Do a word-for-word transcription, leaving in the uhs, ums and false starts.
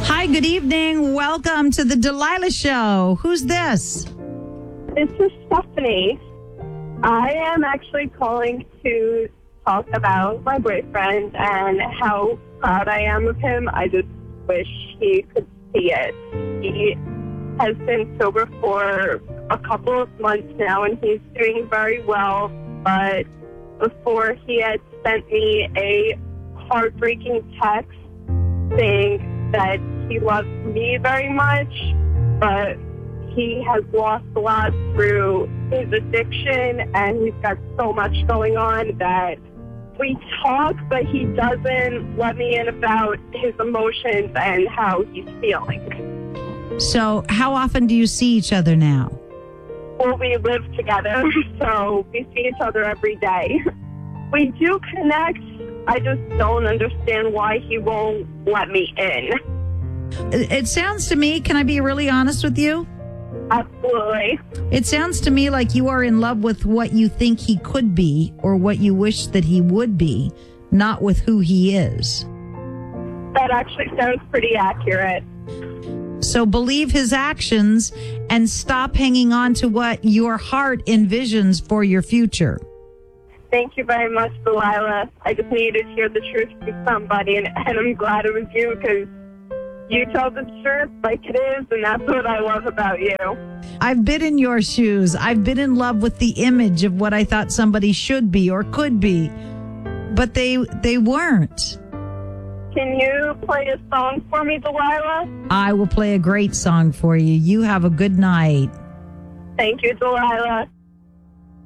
Hi, good evening. Welcome to the Delilah Show. Who's this? This is Stephanie. I am actually calling to talk about my boyfriend and how proud I am of him. I just wish he could see it. He has been sober for a couple of months now, and he's doing very well. But before, he had sent me a heartbreaking text saying that he loves me very much, but he has lost a lot through his addiction, and he's got so much going on that we talk, but he doesn't let me in about his emotions and how he's feeling. So how often do you see each other now? Well, we live together, so we see each other every day. We do connect. I just don't understand why he won't let me in. It sounds to me, can I be really honest with you? Absolutely. It sounds to me like you are in love with what you think he could be or what you wish that he would be, not with who he is. That actually sounds pretty accurate. So believe his actions and stop hanging on to what your heart envisions for your future. Thank you very much, Delilah. I just needed to hear the truth from somebody, and, and I'm glad it was you, because you tell the truth like it is, and that's what I love about you. I've been in your shoes. I've been in love with the image of what I thought somebody should be or could be, but they they weren't. Can you play a song for me, Delilah? I will play a great song for you. You have a good night. Thank you, Delilah.